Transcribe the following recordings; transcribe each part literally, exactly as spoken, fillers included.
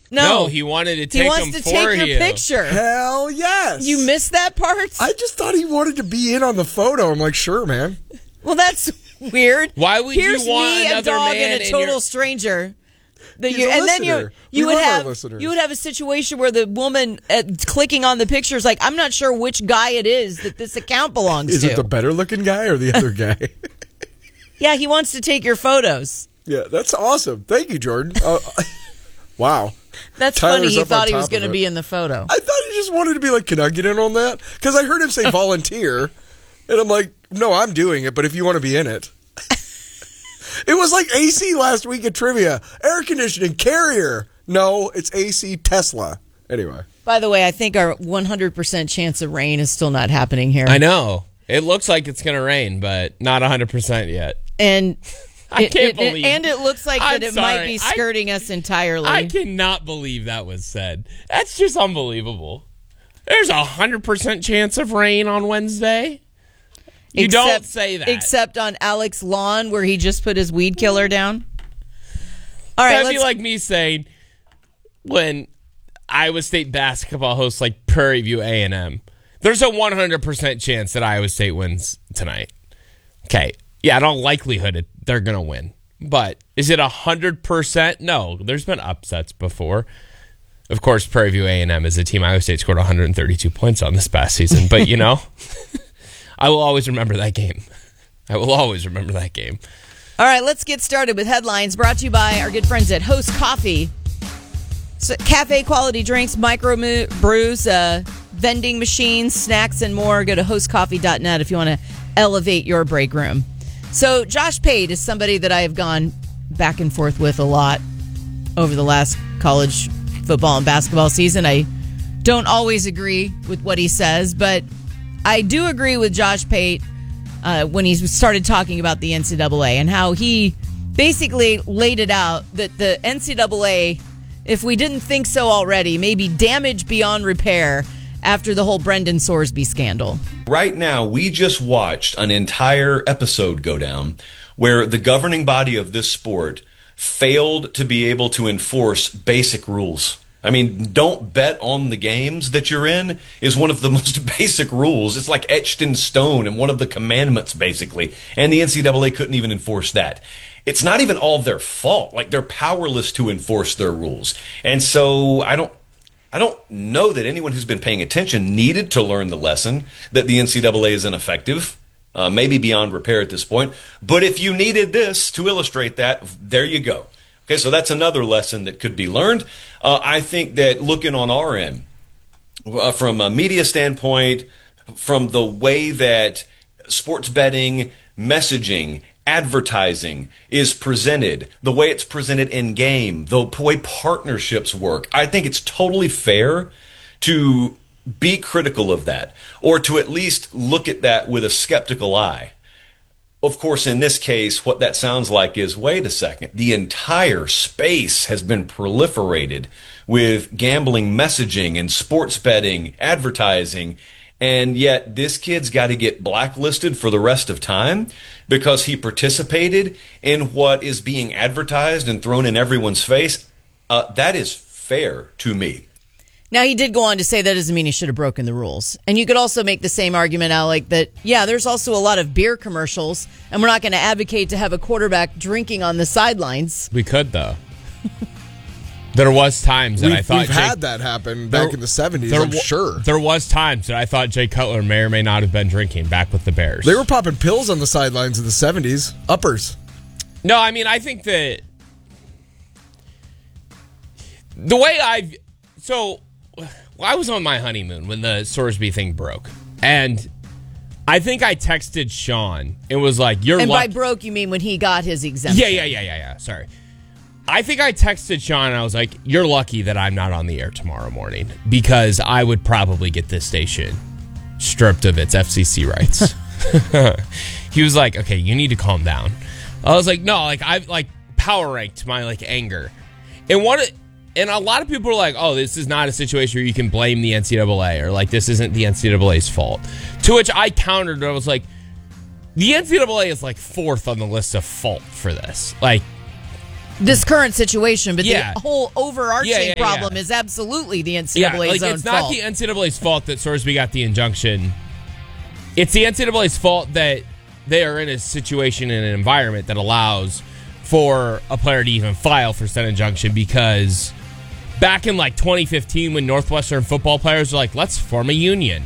No, No, he wanted to take he wants him to for take your you. picture. Hell yes. You missed that part? I just thought he wanted to be in on the photo. I'm like, sure, man. Well, that's weird. Why would Here's you want me, another a dog, man and a in total your- stranger. The, He's you, a and then you listener. you We would love our have listeners. you would have a situation where the woman uh, clicking on the picture is like, I'm not sure which guy it is that this account belongs Is to. it the better looking guy or the other guy? Yeah, he wants to take your photos. Yeah, that's awesome. Thank you, Jordan. Uh, wow. That's Tyler's funny. He up on thought he was top going to of it. be in the photo. I thought he just wanted to be like, can I get in on that? Because I heard him say volunteer, and I'm like, no, I'm doing it, but if you want to be in it. It was like A C last week at trivia. Air conditioning, Carrier. No, it's A C Tesla. Anyway. By the way, I think our one hundred percent chance of rain is still not happening here. I know. It looks like it's going to rain, but not one hundred percent yet. And I it, can't it- believe and it looks like I'm that it sorry. might be I- skirting us entirely. I cannot believe that was said. That's just unbelievable. There's a one hundred percent chance of rain on Wednesday. You Except- don't say that. Except on Alex lawn where he just put his weed killer down. All right, That'd let's be like me saying when Iowa State basketball hosts like Prairie View A and M, there's a one hundred percent chance that Iowa State wins tonight. Okay. Yeah, in all likelihood, it, they're going to win. But is it one hundred percent? No. There's been upsets before. Of course, Prairie View A and M is a team Iowa State scored one hundred thirty-two points on this past season. But, you know, I will always remember that game. I will always remember that game. All right, let's get started with headlines brought to you by our good friends at Host Coffee. So, cafe quality drinks, micro mo- brews, uh, vending machines, snacks, and more. Go to host coffee dot net if you want to elevate your break room. So Josh Pate is somebody that I have gone back and forth with a lot over the last college football and basketball season. I don't always agree with what he says, but I do agree with Josh Pate uh, when he started talking about the N C double A and how he basically laid it out that the N C double A, if we didn't think so already, may be damaged beyond repair after the whole Brendan Sorsby scandal. Right now, we just watched an entire episode go down where the governing body of this sport failed to be able to enforce basic rules. I mean, don't bet on the games that you're in is one of the most basic rules. It's like etched in stone and one of the commandments, basically. And the N C double A couldn't even enforce that. It's not even all their fault. Like, they're powerless to enforce their rules. And so I don't I don't know that anyone who's been paying attention needed to learn the lesson that the N C double A is ineffective, uh, maybe beyond repair at this point. But if you needed this to illustrate that, there you go. Okay, so that's another lesson that could be learned. Uh, I think that looking on our end, uh, from a media standpoint, from the way that sports betting, messaging, advertising is presented, the way it's presented in game, the way partnerships work, I think it's totally fair to be critical of that, or to at least look at that with a skeptical eye. Of course, in this case, what that sounds like is, wait a second, the entire space has been proliferated with gambling messaging and sports betting, advertising, and yet this kid's got to get blacklisted for the rest of time because he participated in what is being advertised and thrown in everyone's face. Uh, that is fair to me. Now, he did go on to say that doesn't mean he should have broken the rules. And you could also make the same argument, Alec, that, yeah, there's also a lot of beer commercials, and we're not going to advocate to have a quarterback drinking on the sidelines. We could, though. There was times that We've, I thought we've Jay, had that happen back there- in the seventies, there I'm wa- sure. There was times that I thought Jay Cutler may or may not have been drinking back with the Bears. They were popping pills on the sidelines in the seventies. Uppers. No, I mean, I think that the way I've... So, well, I was on my honeymoon when the Sorsby thing broke. And I think I texted Sean. It was like, you're And by lucky. broke, you mean when he got his exemption. Yeah, yeah, yeah, yeah, yeah. Sorry. I think I texted Sean and I was like, you're lucky that I'm not on the air tomorrow morning because I would probably get this station stripped of its F C C rights. He was like, okay, you need to calm down. I was like, no, like I've like power ranked my like anger. And what it, and a lot of people are like, oh, this is not a situation where you can blame the N C double A or like this isn't the N C double A's fault. To which I countered, I was like, the N C double A is like fourth on the list of fault for this. Like, this current situation, but Yeah. the whole overarching Yeah, yeah, yeah. problem is absolutely the N C Yeah, double A's like own it's not fault. the N C double A's fault that Sorsby got the injunction. It's the N C double A's fault that they are in a situation in an environment that allows for a player to even file for said injunction, because back in like twenty fifteen when Northwestern football players were like, let's form a union.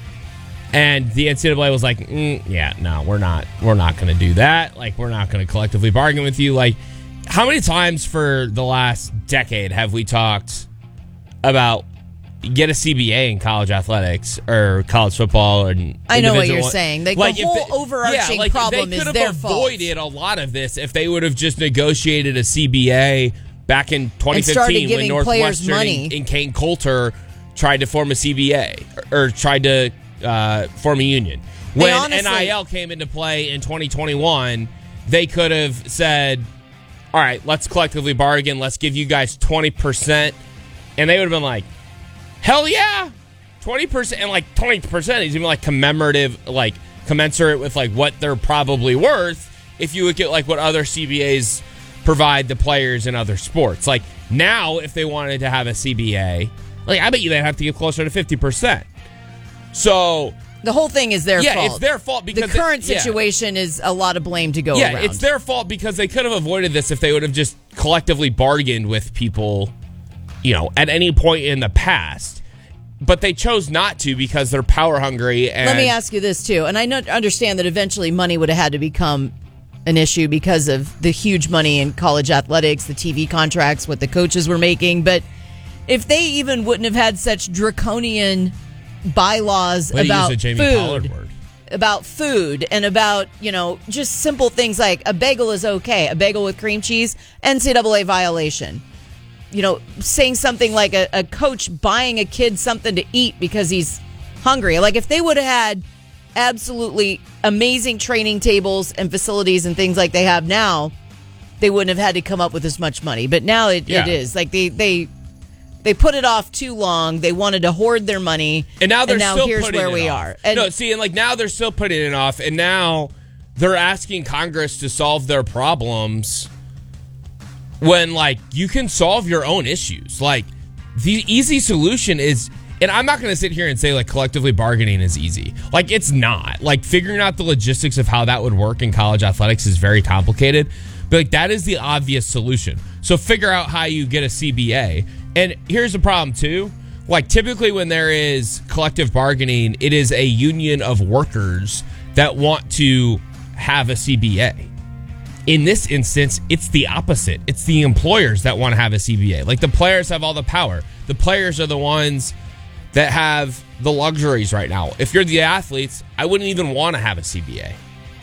And the N C double A was like, mm, yeah, no, we're not. We're not going to do that. Like, we're not going to collectively bargain with you. Like, how many times for the last decade have we talked about get a C B A in college athletics or college football? And I know what individual- you're saying. Like, Like, the if whole they- overarching yeah, like, problem they is could have their fault. avoided a lot of this if they would have just negotiated a C B A back in twenty And started fifteen when giving players Northwestern money. and, and Kane Coulter tried to form a C B A or, or tried to uh, form a union. They When honestly- N I L came into play in twenty twenty-one, they could have said, all right, let's collectively bargain. Let's give you guys twenty percent. And they would have been like, hell yeah, twenty percent. And like twenty percent is even like commemorative, like commensurate with like what they're probably worth if you look at like what other C B As provide the players in other sports. Like now, if they wanted to have a C B A, like I bet you they'd have to get closer to fifty percent. So The whole thing is their yeah, fault. it's their fault because the current it- yeah. situation is a lot of blame to go Yeah, around. it's their fault because they could have avoided this if they would have just collectively bargained with people, you know, at any point in the past. But they chose not to because they're power hungry. And Let me ask you this, too. And I know, understand that eventually money would have had to become an issue because of the huge money in college athletics, the T V contracts, what the coaches were making. But if they even wouldn't have had such draconian bylaws Way to about use a Jamie food, Pollard word. about food and about, you know, just simple things like a bagel is okay, a bagel with cream cheese, N C double A violation. You know, saying something like a, a coach buying a kid something to eat because he's hungry. Like if they would have had absolutely amazing training tables and facilities and things like they have now, they wouldn't have had to come up with as much money. But now it, Yeah. it is. Like they, they they put it off too long. They wanted to hoard their money. And now they're still here's putting where it we off. are. And no, see, and like now they're still putting it off, and now they're asking Congress to solve their problems when, like, you can solve your own issues. Like, the easy solution is, and I'm not going to sit here and say, like, collectively bargaining is easy. Like, it's not. Like, figuring out the logistics of how that would work in college athletics is very complicated. But, like, that is the obvious solution. So figure out how you get a C B A. And here's the problem, too. Like, typically when there is collective bargaining, it is a union of workers that want to have a C B A. In this instance, it's the opposite. It's the employers that want to have a C B A. Like, the players have all the power. The players are the ones that have the luxuries right now. If you're the athletes, I wouldn't even want to have a C B A.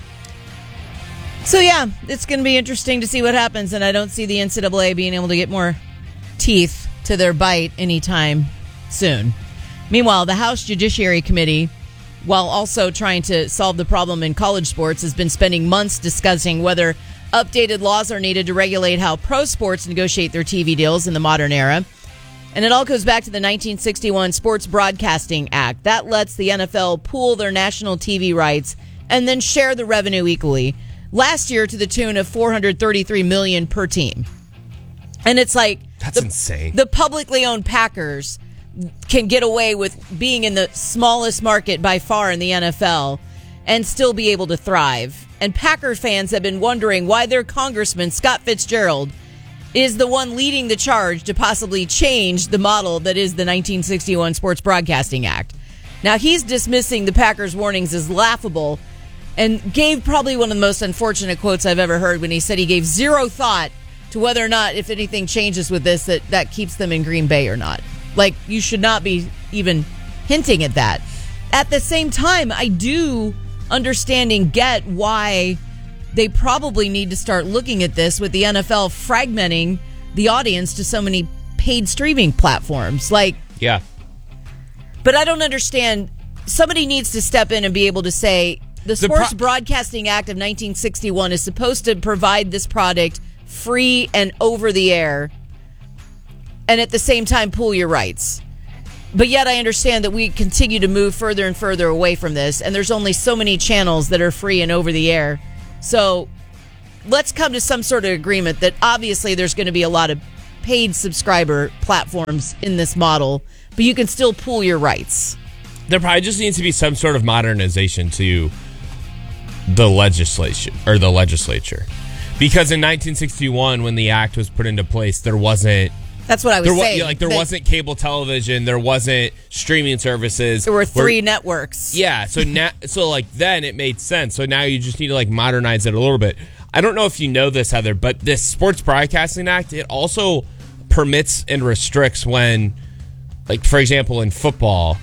So, yeah, it's going to be interesting to see what happens, and I don't see the N C double A being able to get more teeth to their bite anytime soon. Meanwhile, the House Judiciary Committee, while also trying to solve the problem in college sports, has been spending months discussing whether updated laws are needed to regulate how pro sports negotiate their T V deals in the modern era. And it all goes back to the nineteen sixty-one Sports Broadcasting Act. That lets the N F L pool their national T V rights and then share the revenue equally. Last year to the tune of four hundred thirty-three million dollars per team. And it's like That's the, insane. The publicly owned Packers can get away with being in the smallest market by far in the N F L and still be able to thrive. And Packer fans have been wondering why their congressman, Scott Fitzgerald, is the one leading the charge to possibly change the model that is the nineteen sixty-one Sports Broadcasting Act. Now, he's dismissing the Packers' warnings as laughable and gave probably one of the most unfortunate quotes I've ever heard when he said he gave zero thought to whether or not, if anything changes with this, that that keeps them in Green Bay or not. Like, you should not be even hinting at that. At the same time, I do understand and get why they probably need to start looking at this with the N F L fragmenting the audience to so many paid streaming platforms. Like, Yeah. but I don't understand. Somebody needs to step in and be able to say, the Sports pro- Broadcasting Act of nineteen sixty-one is supposed to provide this product free and over the air, and at the same time pool your rights. But yet I understand that we continue to move further and further away from this, and there's only so many channels that are free and over the air. So let's come to some sort of agreement that obviously there's going to be a lot of paid subscriber platforms in this model, but you can still pool your rights. There probably just needs to be some sort of modernization to the legislation or the legislature. Because in nineteen sixty-one, when the act was put into place, there wasn't That's what I was there was, saying. like there wasn't cable television, there wasn't streaming services. There were three where, networks. Yeah, so now, so like then it made sense. So now you just need to like modernize it a little bit. I don't know if you know this, Heather, but this Sports Broadcasting Act, it also permits and restricts when, like for example, in football,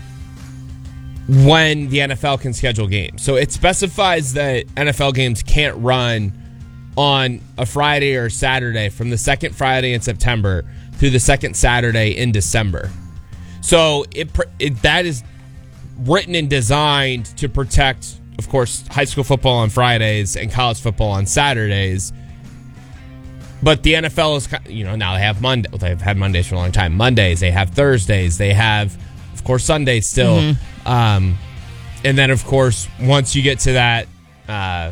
when the N F L can schedule games. So it specifies that N F L games can't run on a Friday or Saturday from the second Friday in September through the second Saturday in December. So it, it that is written and designed to protect, of course, high school football on Fridays and college football on Saturdays. But the N F L is, you know, now they have Monday. Well, they've had Mondays for a long time. Mondays, they have Thursdays, they have, of course, Sundays still. Mm-hmm. Um, and then, of course, once you get to that, uh,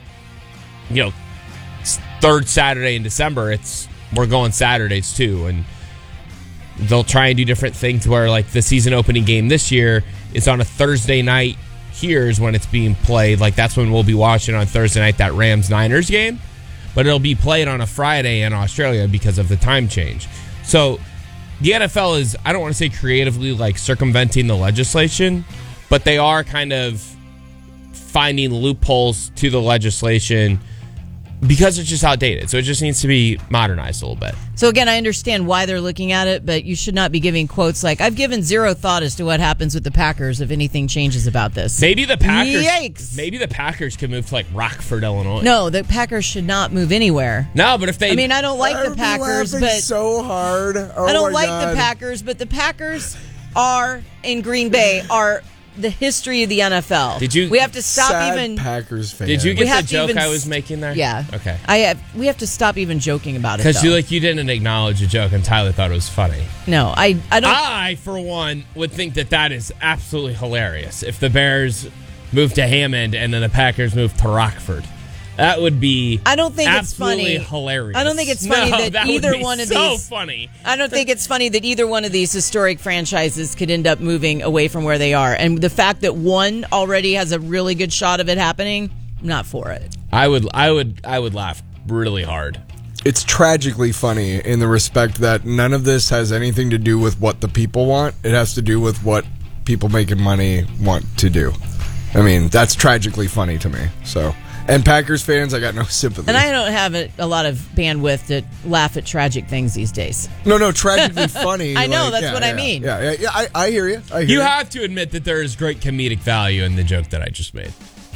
you know, third Saturday in December, it's we're going Saturdays too, and they'll try and do different things where, like, the season opening game this year is on a Thursday night. Here's when it's being played. Like, that's when we'll be watching on Thursday night that Rams-Niners game, but it'll be played on a Friday in Australia because of the time change. So the N F L is, I don't want to say creatively like circumventing the legislation, but they are kind of finding loopholes to the legislation because it's just outdated. So it just needs to be modernized a little bit. So again, I understand why they're looking at it, but you should not be giving quotes like, I've given zero thought as to what happens with the Packers if anything changes about this. Maybe the Packers Yikes. Maybe the Packers could move to like Rockford, Illinois. No, the Packers should not move anywhere. No, but if they I mean, I don't like I the would be Packers, laughing but so hard. Oh I don't my like God. the Packers, but the Packers are in Green Bay are the history of the N F L. Did you- We have to stop Sad even. Packers fan. Did you We get have the to joke even I s- was making there? Yeah. Okay. I have. We have to stop even joking about it. Because you though. like you didn't acknowledge a joke, and Tyler thought it was funny. No, I. I don't. I, for one, would think that that is absolutely hilarious. If the Bears moved to Hammond and then the Packers moved to Rockford, that would be. I don't think it's absolutely funny. hilarious. I don't think it's funny No, that, that would either be one of so these. funny. I don't think it's funny that either one of these historic franchises could end up moving away from where they are, and the fact that one already has a really good shot of it happening, I'm not for it. I would, I would, I would laugh really hard. It's tragically funny in the respect that none of this has anything to do with what the people want. It has to do with what people making money want to do. I mean, that's tragically funny to me. So, and Packers fans, I got no sympathy. And I don't have a, a lot of bandwidth to laugh at tragic things these days. no, no, tragically funny. I know, like, that's yeah, what I yeah, mean. Yeah, yeah, yeah. I, I hear you. I hear You you. have to admit that there is great comedic value in the joke that I just made.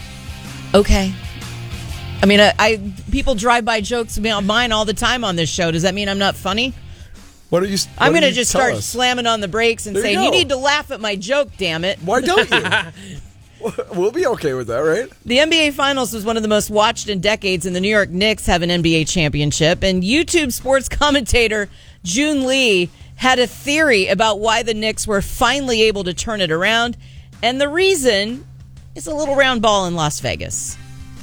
Okay. I mean, I, I people drive by jokes of mine all the time on this show. Does that mean I'm not funny? What are you? I'm what going do to you just tell start us? slamming on the brakes and There you saying, you go. need to laugh at my joke, damn it. Why don't you? We'll be okay with that, right? The N B A Finals was one of the most watched in decades, and the New York Knicks have an N B A championship. And YouTube sports commentator June Lee had a theory about why the Knicks were finally able to turn it around. And the reason is a little round ball in Las Vegas.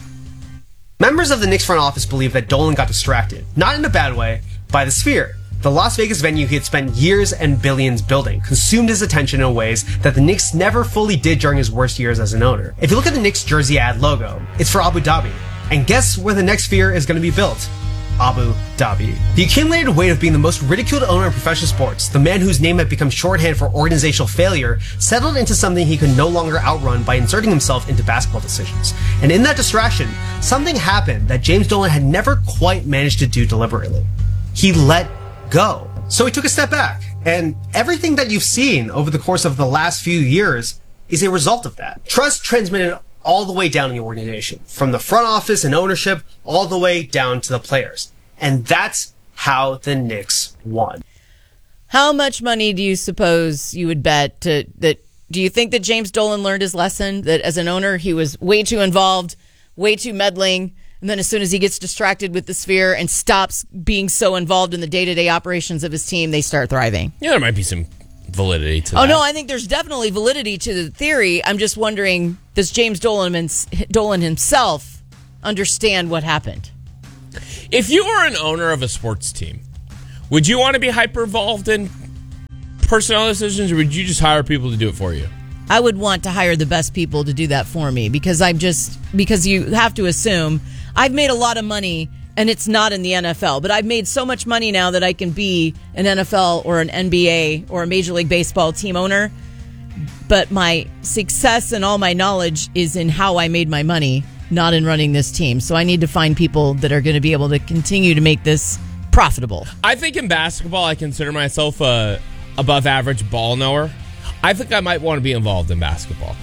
Members of the Knicks front office believe that Dolan got distracted, not in a bad way, by the Sphere. The Las Vegas venue he had spent years and billions building consumed his attention in ways that the Knicks never fully did during his worst years as an owner. If you look at the Knicks jersey ad logo, it's for Abu Dhabi. And guess where the next Sphere is going to be built? Abu Dhabi. The accumulated weight of being the most ridiculed owner in professional sports, the man whose name had become shorthand for organizational failure, settled into something he could no longer outrun by inserting himself into basketball decisions. And in that distraction, something happened that James Dolan had never quite managed to do deliberately. He let go. So he took a step back. And everything that you've seen over the course of the last few years is a result of that. Trust transmitted all the way down in the organization, from the front office and ownership all the way down to the players. And that's how the Knicks won. How much money do you suppose you would bet to that? Do you think that James Dolan learned his lesson, that as an owner he was way too involved, way too meddling, and then as soon as he gets distracted with the Sphere and stops being so involved in the day-to-day operations of his team, they start thriving? Yeah, there might be some validity to Oh, that. no, I think there's definitely validity to the theory. I'm just wondering, does James Dolan, Dolan himself understand what happened? If you were an owner of a sports team, would you want to be hyper involved in personnel decisions, or would you just hire people to do it for you? I would want to hire the best people to do that for me because I'm just because you have to assume I've made a lot of money and it's not in the N F L, but I've made so much money now that I can be an N F L or an N B A or a Major League Baseball team owner. But my success and all my knowledge is in how I made my money, not in running this team. So I need to find people that are going to be able to continue to make this profitable. I think in basketball, I consider myself a above average ball knower. I think I might want to be involved in basketball.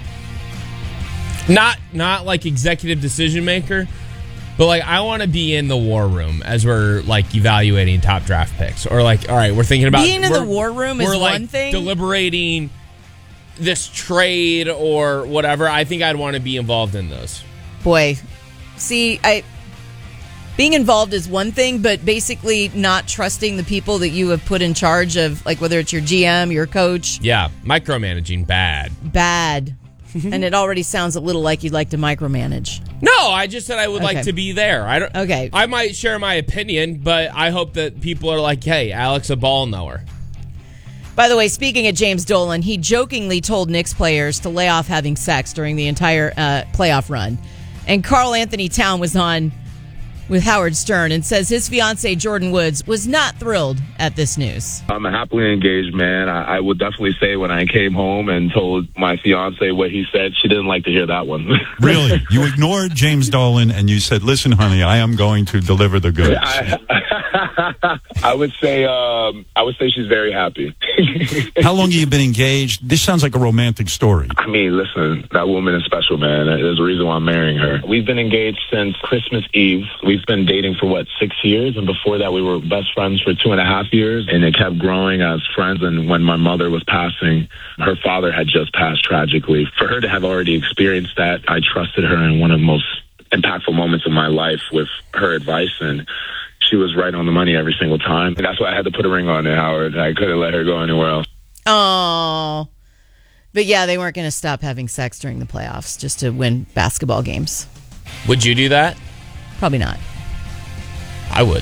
Not not like executive decision maker, but like I want to be in the war room as we're like evaluating top draft picks, or like, all right, we're thinking about being in the war room is we're like one thing. Deliberating this trade or whatever. I think I'd want to be involved in those. Boy, see, I being involved is one thing, but basically not trusting the people that you have put in charge of, like whether it's your G M, your coach. Yeah, micromanaging, bad. Bad. And it already sounds a little like you'd like to micromanage. No, I just said I would Okay. like to be there. I don't. Okay. I might share my opinion, but I hope that people are like, hey, Alex, a ball knower. By the way, speaking of James Dolan, he jokingly told Knicks players to lay off having sex during the entire uh, playoff run. And Karl Anthony Town was on with Howard Stern and says his fiancée, Jordan Woods, was not thrilled at this news. I'm a happily engaged man. I, I would definitely say when I came home and told my fiance what he said, she didn't like to hear that one. Really? You ignored James Dolan and you said, listen, honey, I am going to deliver the goods. I, I would say um, I would say she's very happy. How long have you been engaged? This sounds like a romantic story. I mean, listen, that woman is special, man. There's a reason why I'm marrying her. We've been engaged since Christmas Eve. We've been dating for, what, six years? And before that, we were best friends for two and a half years. And it kept growing as friends. And when my mother was passing, her father had just passed tragically. For her to have already experienced that, I trusted her in one of the most impactful moments of my life with her advice. And she was right on the money every single time. And that's why I had to put a ring on it, Howard. I couldn't let her go anywhere else. Oh. But yeah, they weren't going to stop having sex during the playoffs just to win basketball games. Would you do that? Probably not. I would.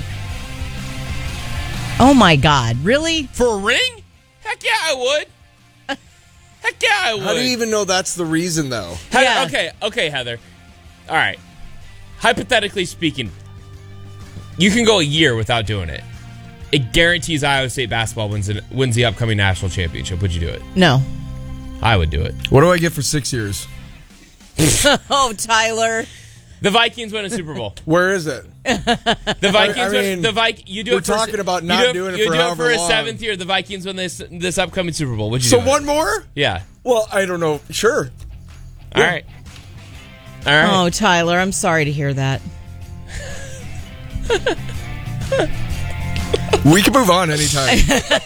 Oh my God, really? For a ring? Heck yeah, I would. Heck yeah, I would. How do you even know that's the reason, though? Heather, Yeah. Okay, okay, Heather. All right. Hypothetically speaking, you can go a year without doing it. It guarantees Iowa State basketball wins the, wins the upcoming national championship. Would you do it? No. I would do it. What do I get for six years? Oh, Tyler. The Vikings win a Super Bowl. Where is it? The Vikings I mean, win. The Vi- You do we're it for, talking about you not do it, doing it you for do it however for a long. seventh year. The Vikings win this this upcoming Super Bowl. Would you So do it? one more? Yeah. Well, I don't know. Sure. All right. All right. Oh, Tyler, I'm sorry to hear that. We can move on anytime.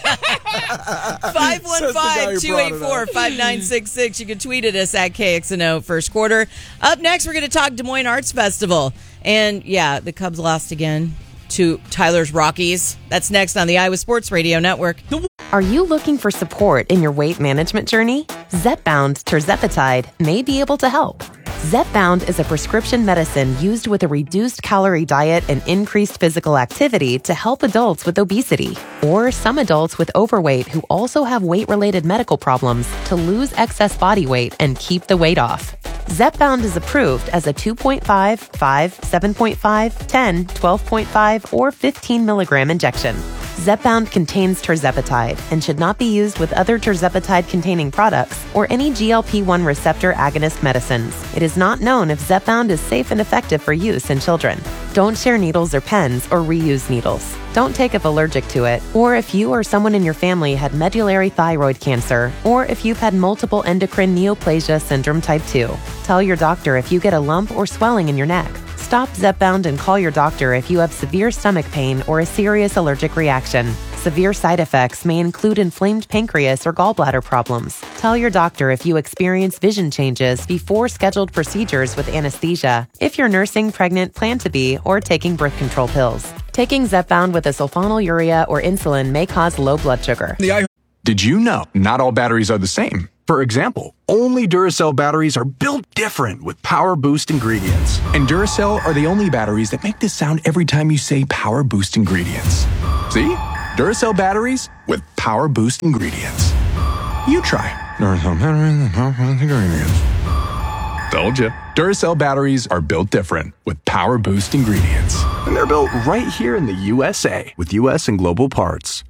five one five, two eight four, five nine six six. You can tweet at us at K X N O first quarter. Up next, we're going to talk Des Moines Arts Festival. And yeah, the Cubs lost again to Tyler's Rockies. That's next on the Iowa Sports Radio Network. Are you looking for support in your weight management journey? Zepbound tirzepatide may be able to help. Zepbound is a prescription medicine used with a reduced calorie diet and increased physical activity to help adults with obesity or some adults with overweight who also have weight-related medical problems to lose excess body weight and keep the weight off. Zepbound is approved as a two point five, five, seven point five, ten, twelve point five, or fifteen milligram injection. Zepbound contains tirzepatide and should not be used with other tirzepatide-containing products or any G L P one receptor agonist medicines. It is not known if Zepbound is safe and effective for use in children. Don't share needles or pens or reuse needles. Don't take if allergic to it, or if you or someone in your family had medullary thyroid cancer, or if you've had multiple endocrine neoplasia syndrome type two. Tell your doctor if you get a lump or swelling in your neck. Stop Zepbound and call your doctor if you have severe stomach pain or a serious allergic reaction. Severe side effects may include inflamed pancreas or gallbladder problems. Tell your doctor if you experience vision changes before scheduled procedures with anesthesia, if you're nursing, pregnant, plan to be, or taking birth control pills. Taking Zepbound with a sulfonylurea or insulin may cause low blood sugar. Did you know not all batteries are the same? For example, only Duracell batteries are built different with Power Boost ingredients. And Duracell are the only batteries that make this sound every time you say Power Boost ingredients. See? Duracell batteries with Power Boost ingredients. You try. Duracell batteries with Power Boost ingredients. Told you. Duracell batteries are built different with Power Boost ingredients. And they're built right here in the U S A with U S and global parts.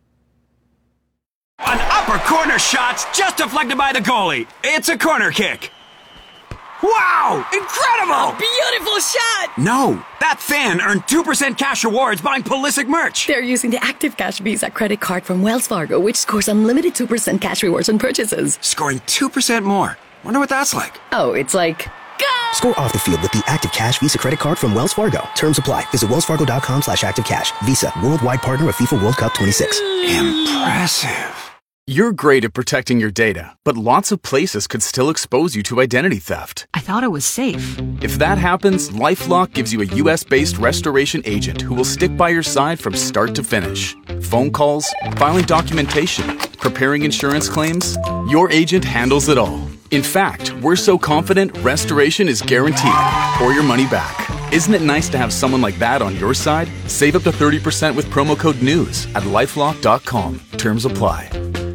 An upper corner shot's just deflected by the goalie. It's a corner kick. Wow! Incredible! Beautiful shot! No, that fan earned two percent cash rewards buying Pulisic merch. They're using the Active Cash Visa credit card from Wells Fargo, which scores unlimited two percent cash rewards on purchases. Scoring two percent more. Wonder what that's like. Oh, it's like... Go! Score off the field with the Active Cash Visa credit card from Wells Fargo. Terms apply. Visit wellsfargo.com slash activecash. Visa, worldwide partner of FIFA World Cup twenty-six. Impressive. You're great at protecting your data, but lots of places could still expose you to identity theft. I thought it was safe. If that happens, LifeLock gives you a U S-based restoration agent who will stick by your side from start to finish. Phone calls, filing documentation, preparing insurance claims, your agent handles it all. In fact, we're so confident restoration is guaranteed or your money back. Isn't it nice to have someone like that on your side? Save up to thirty percent with promo code NEWS at lifelock dot com. Terms apply.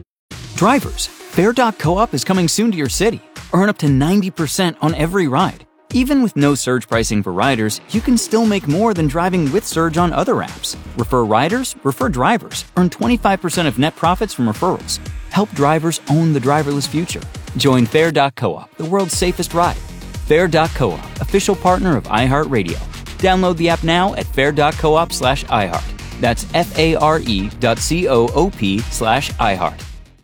Drivers, Fare dot coop is coming soon to your city. Earn up to ninety percent on every ride. Even with no surge pricing for riders, you can still make more than driving with Surge on other apps. Refer riders, refer drivers. Earn twenty-five percent of net profits from referrals. Help drivers own the driverless future. Join Fare dot coop, the world's safest ride. Fare dot coop, official partner of iHeartRadio. Download the app now at fare dot coop slash iHeart. That's F-A-R-E dot C-O-O-P slash iHeart.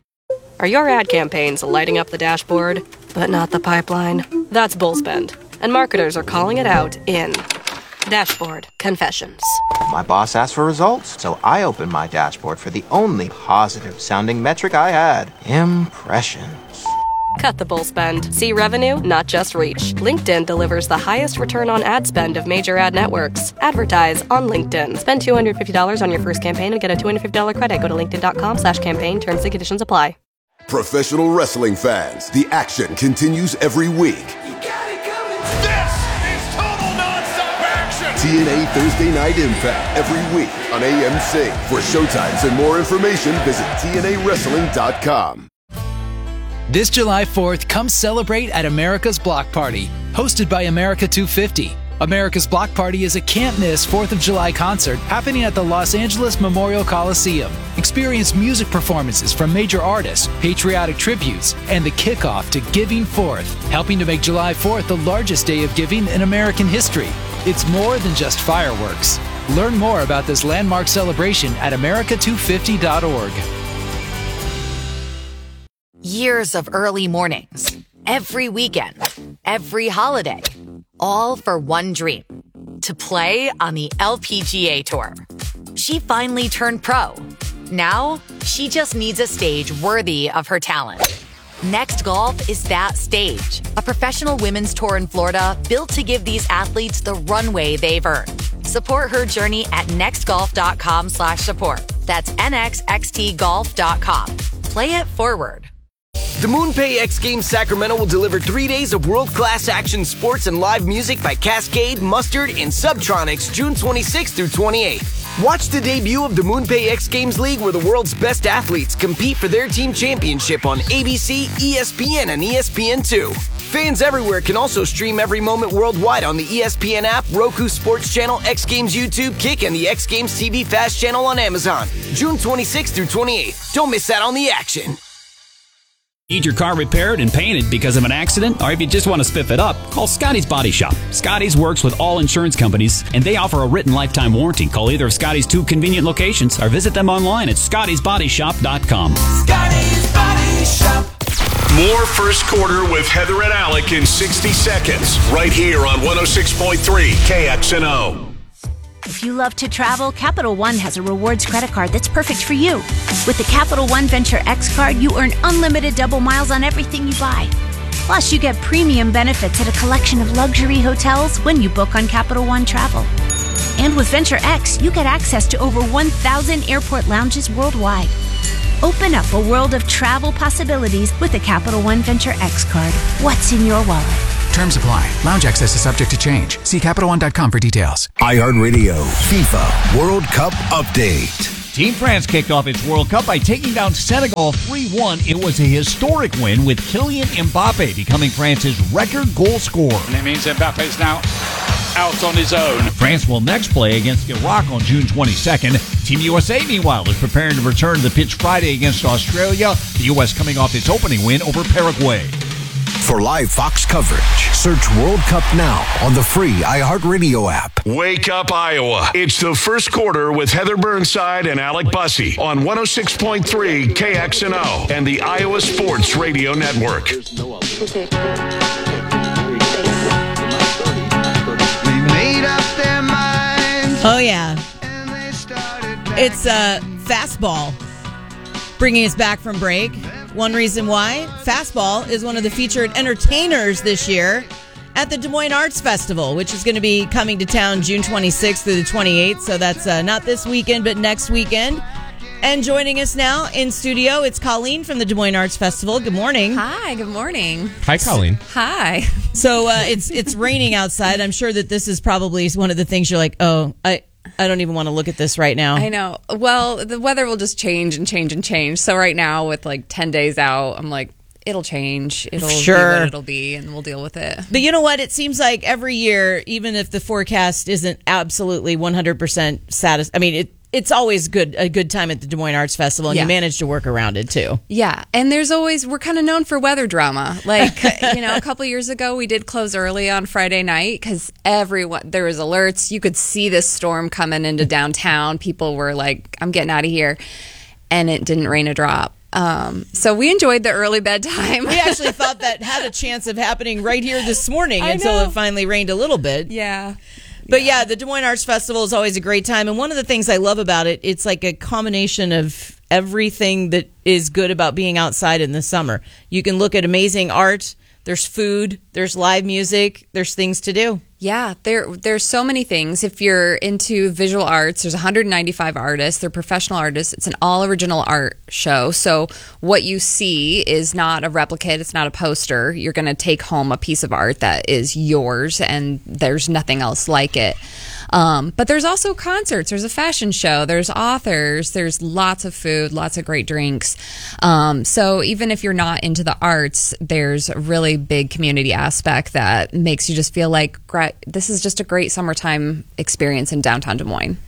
Are your ad campaigns lighting up the dashboard, but not the pipeline? That's Bullspend, and marketers are calling it out in Dashboard Confessions. My boss asked for results, so I opened my dashboard for the only positive-sounding metric I had, impressions. Cut the bull spend. See revenue, not just reach. LinkedIn delivers the highest return on ad spend of major ad networks. Advertise on LinkedIn. Spend two hundred fifty dollars on your first campaign and get a two hundred fifty dollars credit. Go to linkedin.com slash campaign. Terms and conditions apply. Professional wrestling fans, the action continues every week. You got it coming. This is total nonstop action. T N A Thursday Night Impact every week on A M C. For showtimes and more information, visit T N A wrestling dot com. This July fourth, come celebrate at America's Block Party, hosted by America two fifty. America's Block Party is a can't-miss fourth of July concert happening at the Los Angeles Memorial Coliseum. Experience music performances from major artists, patriotic tributes, and the kickoff to Giving Fourth, helping to make July fourth the largest day of giving in American history. It's more than just fireworks. Learn more about this landmark celebration at america two fifty dot org. Years of early mornings, every weekend, every holiday, all for one dream, to play on the L P G A Tour. She finally turned pro. Now, she just needs a stage worthy of her talent. Next Golf is that stage, a professional women's tour in Florida built to give these athletes the runway they've earned. Support her journey at nextgolf.com slash support. That's N X X T golf dot com. Play it forward. The MoonPay X Games Sacramento will deliver three days of world-class action sports and live music by Cascade, Mustard, and Subtronics June twenty-sixth through twenty-eighth. Watch the debut of the MoonPay X Games League where the world's best athletes compete for their team championship on A B C, E S P N, and E S P N two. Fans everywhere can also stream every moment worldwide on the E S P N app, Roku Sports Channel, X Games YouTube, Kick, and the X Games T V Fast Channel on Amazon. June twenty-sixth through twenty-eighth. Don't miss out on the action. Need your car repaired and painted because of an accident? Or if you just want to spiff it up, call Scotty's Body Shop. Scotty's works with all insurance companies, and they offer a written lifetime warranty. Call either of Scotty's two convenient locations or visit them online at scottys body shop dot com. Scotty's Body Shop. More First Quarter with Heather and Alec in sixty seconds, right here on one oh six point three K X N O. If you love to travel, Capital One has a rewards credit card that's perfect for you. With the Capital One Venture X card, you earn unlimited double miles on everything you buy. Plus, you get premium benefits at a collection of luxury hotels when you book on Capital One Travel. And with Venture X, you get access to over one thousand airport lounges worldwide. Open up a world of travel possibilities with the Capital One Venture X card. What's in your wallet? Terms apply. Lounge access is subject to change. See Capital One dot com for details. iHeartRadio FIFA World Cup Update. Team France kicked off its World Cup by taking down Senegal three one. It was a historic win, with Kylian Mbappe becoming France's record goal scorer. And it means Mbappe's now out on his own. France will next play against Iraq on June twenty-second. Team U S A, meanwhile, is preparing to return to the pitch Friday against Australia. The U S coming off its opening win over Paraguay. For live Fox coverage, search World Cup now on the free iHeartRadio app. Wake up, Iowa. It's the first quarter with Heather Burnside and Alec Bussey on one oh six point three K X N O and the Iowa Sports Radio Network. Oh, yeah. It's uh, Fastball bringing us back from break. One reason why, Fastball is one of the featured entertainers this year at the Des Moines Arts Festival, which is going to be coming to town June twenty-sixth through the twenty-eighth. So that's uh, not this weekend, but next weekend. And joining us now in studio, it's Colleen from the Des Moines Arts Festival. Good morning. Hi, good morning. Hi, Colleen. Hi. So uh, it's it's raining outside. I'm sure that this is probably one of the things you're like, oh, I... I don't even want to look at this right now. I know. Well, the weather will just change and change and change. So right now, with like ten days out, I'm like, it'll change. It'll sure. be what it'll be, and we'll deal with it. But you know what? It seems like every year, even if the forecast isn't absolutely one hundred percent satisfied, I mean, it, it's always good a good time at the Des Moines Arts Festival, and Yeah. you manage to work around it, too. Yeah, and there's always, we're kind of known for weather drama. Like, you know, a couple years ago, we did close early on Friday night because everyone, there was alerts. You could see this storm coming into downtown. People were like, I'm getting out of here. And it didn't rain a drop. Um, so we enjoyed the early bedtime. We actually thought that had a chance of happening right here this morning I until know. it finally rained a little bit. Yeah. But yeah, the Des Moines Arts Festival is always a great time. And one of the things I love about it, it's like a combination of everything that is good about being outside in the summer. You can look at amazing art. There's food. There's live music. There's things to do. Yeah, there there's so many things. If you're into visual arts, there's one hundred ninety-five artists. They're professional artists. It's an all original art show. So what you see is not a replicate. It's not a poster. You're going to take home a piece of art that is yours, and there's nothing else like it. Um, but there's also concerts. There's a fashion show. There's authors. There's lots of food, lots of great drinks. Um, so even if you're not into the arts, there's a really big community aspect that makes you just feel like gra- this is just a great summertime experience in downtown Des Moines.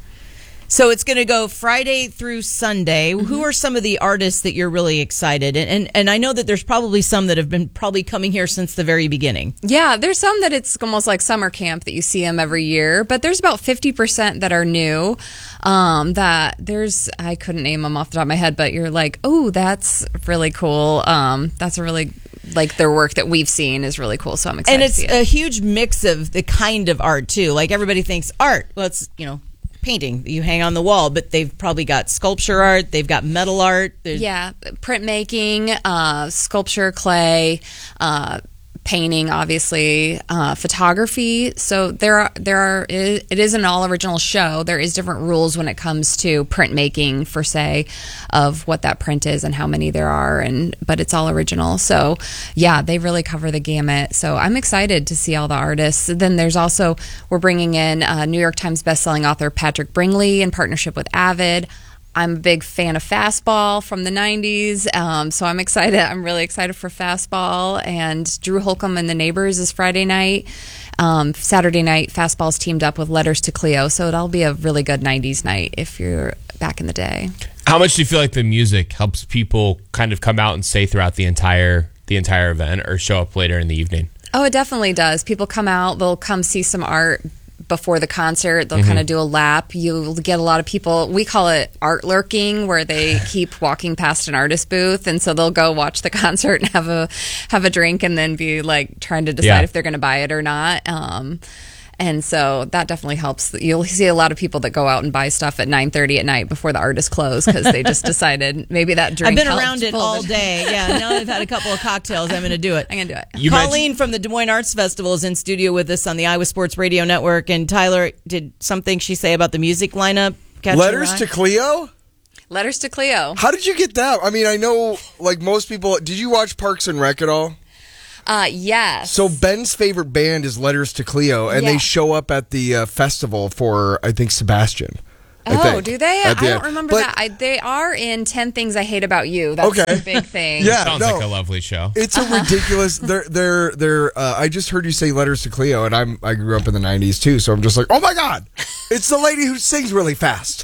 So it's going to go Friday through Sunday. Mm-hmm. Who are some of the artists that you're really excited? And, and and I know that there's probably some that have been probably coming here since the very beginning. Yeah, there's some that it's almost like summer camp that you see them every year, but there's about fifty percent that are new. Um, that there's, I couldn't name them off the top of my head, but you're like, oh, that's really cool. Um, that's a really, like their work that we've seen is really cool. So I'm excited And it's to see it. a huge mix of the kind of art too. Like everybody thinks art, well, it's, you know, painting that you hang on the wall, but they've probably got sculpture art, they've got metal art. There's Yeah, printmaking, uh, sculpture, clay, uh, painting, obviously, uh, photography. So there are there are it is an all original show. There is different rules when it comes to printmaking, for say, of what that print is and how many there are, and but it's all original. So yeah, they really cover the gamut. So I'm excited to see all the artists. Then there's also, we're bringing in uh, New York Times bestselling author Patrick Bringley in partnership with Avid. I'm a big fan of Fastball from the nineties, um, so I'm excited. I'm really excited for Fastball. And Drew Holcomb and the Neighbors is Friday night. Um, Saturday night, Fastball's teamed up with Letters to Cleo, so it'll be a really good nineties night if you're back in the day. How much do you feel like the music helps people kind of come out and stay throughout the entire the entire event, or show up later in the evening? Oh, it definitely does. People come out, they'll come see some art before the concert. They'll Mm-hmm. kind of do a lap. You'll get a lot of people, we call it art lurking, where they keep walking past an artist booth, and so they'll go watch the concert and have a have a drink and then be like trying to decide Yeah. if they're going to buy it or not. Um, and so that definitely helps. You'll see a lot of people that go out and buy stuff at nine thirty at night before the artist close because they just decided maybe that drink I've been helped around it pull all the- day. Yeah, now I've had a couple of cocktails. I'm going to do it. I'm going to do it. You Colleen from the Des Moines Arts Festival is in studio with us on the Iowa Sports Radio Network. And Tyler, did something she say about the music lineup catch your Letters eye? to Cleo? Letters to Cleo. How did you get that? I mean, I know, like most people, did you watch Parks and Rec at all? Uh, yes. So Ben's favorite band is Letters to Cleo, and Yeah. they show up at the uh, festival for, I think, Sebastian. I Oh, think, do they? I at the don't end. remember But that. I, they are in ten Things I Hate About You. That's Okay. the big thing. Yeah, Sounds no. like a lovely show. It's a ridiculous. They're they're they're. Uh, I just heard you say Letters to Cleo, and I'm I grew up in the nineties too, so I'm just like, oh my god, it's the lady who sings really fast.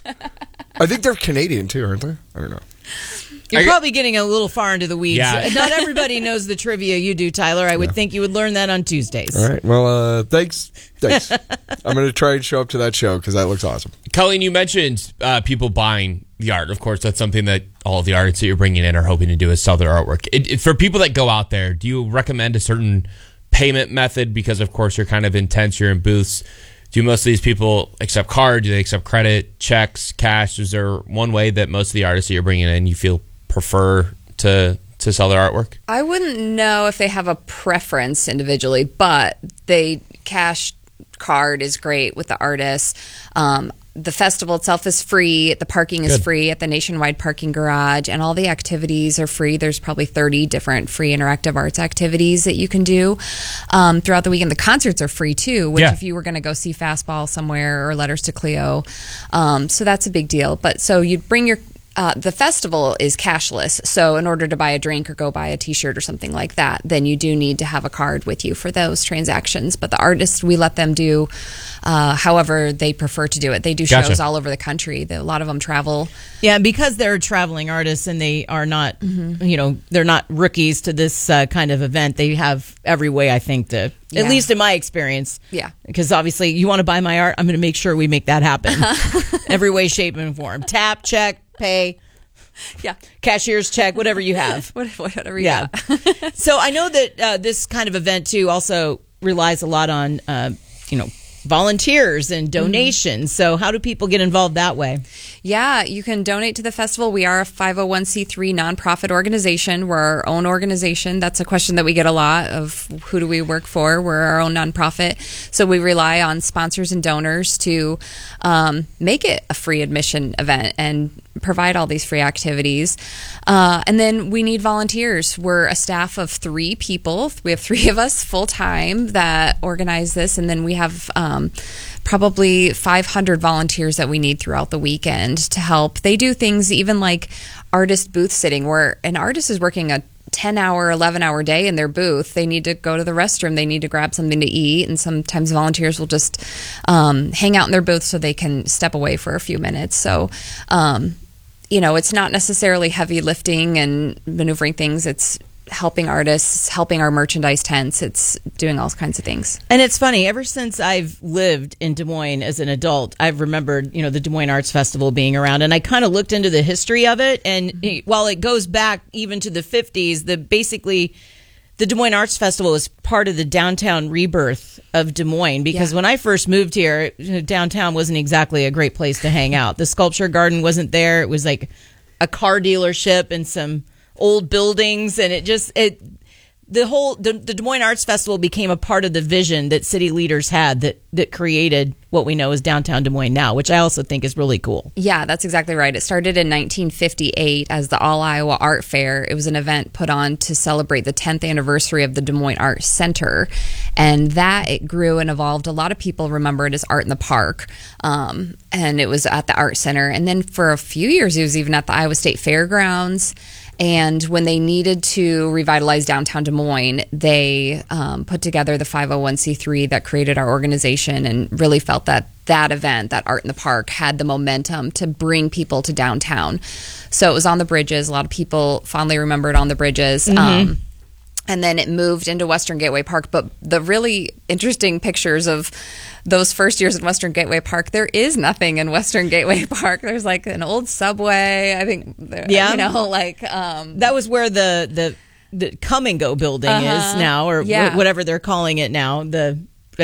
I think they're Canadian too, aren't they? I don't know. You're I- probably getting a little far into the weeds. Yeah. Not everybody knows the trivia you do, Tyler. I would think you would learn that on Tuesdays. All right. Well, uh, thanks. Thanks. I'm going to try and show up to that show because that looks awesome. Colleen, you mentioned uh, people buying the art. Of course, that's something that all of the artists that you're bringing in are hoping to do is sell their artwork. It, it, for people that go out there, do you recommend a certain payment method? Because, of course, you're kind of intense. You're in booths. Do most of these people accept card? Do they accept credit, checks, cash? Is there one way that most of the artists that you're bringing in you feel prefer to to sell their artwork? I wouldn't know if they have a preference individually, but they cash card is great with the artists. Um, the festival itself is free. The parking is Good. free at the Nationwide Parking Garage, and all the activities are free. There's probably thirty different free interactive arts activities that you can do um, throughout the weekend. The concerts are free too, which Yeah. if you were going to go see Fastball somewhere or Letters to Cleo, um, so that's a big deal. But so you'd bring your Uh, the festival is cashless, so in order to buy a drink or go buy a t-shirt or something like that, then you do need to have a card with you for those transactions. But the artists, we let them do uh, however they prefer to do it. They do Gotcha. shows all over the country. The, a lot of them travel. Yeah, and because they're traveling artists and they are not, Mm-hmm. you know, they're not rookies to this uh, kind of event. They have every way, I think, to, Yeah. at least in my experience. Yeah. Because obviously, you want to buy my art, I'm going to make sure we make that happen. Every way, shape, and form. Tap, check, pay. Yeah. Cashier's check, whatever you have. Whatever you yeah. So I know that uh, this kind of event, too, also relies a lot on, uh, you know, volunteers and donations. So how do people get involved that way? Yeah, you can donate to the festival. We are a five oh one c three nonprofit organization. We're our own organization. That's a question that we get a lot of who do we work for? We're our own nonprofit. So we rely on sponsors and donors to um, make it a free admission event and provide all these free activities. Uh, and then we need volunteers. We're a staff of three people. We have three of us full time that organize this. And then we have um, probably five hundred volunteers that we need throughout the weekend to help. They do things even like artist booth sitting, where an artist is working a ten hour, eleven hour day in their booth. They need to go to the restroom. They need to grab something to eat. And sometimes volunteers will just um, hang out in their booth so they can step away for a few minutes. So, um, you know, it's not necessarily heavy lifting and maneuvering things. It's helping artists, helping our merchandise tents. It's doing all kinds of things. And it's funny, ever since I've lived in Des Moines as an adult, I've remembered, you know, the Des Moines Arts Festival being around, and I kind of looked into the history of it. And it, while it goes back even to the fifties, the basically the Des Moines Arts Festival was part of the downtown rebirth of Des Moines, because Yeah. when I first moved here, downtown wasn't exactly a great place to hang out. The Sculpture Garden wasn't there. It was like a car dealership and some old buildings, and it just it the whole the, the Des Moines Arts Festival became a part of the vision that city leaders had that that created what we know as downtown Des Moines now, which I also think is really cool. Yeah, that's exactly right. It started in nineteen fifty-eight as the All Iowa Art Fair. It was an event put on to celebrate the tenth anniversary of the Des Moines Art Center. And that, it grew and evolved. A lot of people remember it as Art in the Park. Um, and it was at the Art Center. And then for a few years, it was even at the Iowa State Fairgrounds. And when they needed to revitalize downtown Des Moines, they um, put together the five oh one c three that created our organization, and really felt that that event, that Art in the Park, had the momentum to bring people to downtown. So it was on the bridges. A lot of people fondly remember it on the bridges. Mhm. Um, and then it moved into Western Gateway Park. But the really interesting pictures of those first years in Western Gateway Park, there is nothing in Western Gateway Park. There's like an old subway, I think. There, Yeah. You know, like... Um, That was where the the the Come and Go building Uh-huh. is now, or Yeah. wh- whatever they're calling it now. The I,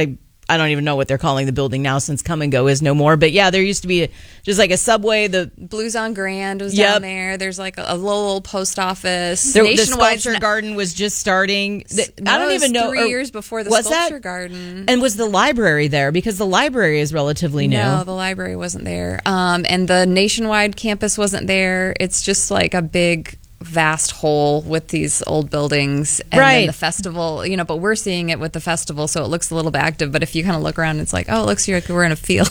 I don't even know what they're calling the building now since Come and Go is no more. But yeah, there used to be a, just like a Subway. The Blues on Grand was Yep. down there. There's like a, a little post office. The, the Nationwide Sculpture Garden was just starting. The- No, I don't it was even know. three or- years before the was Sculpture that? Garden. And was the library there? Because the library is relatively new. No, the library wasn't there. Um, and the Nationwide campus wasn't there. It's just like a big, vast hole with these old buildings. And Right. then the festival, you know, but we're seeing it with the festival, so it looks a little bit active. But if you kind of look around, it's like, oh, it looks like we're in a field.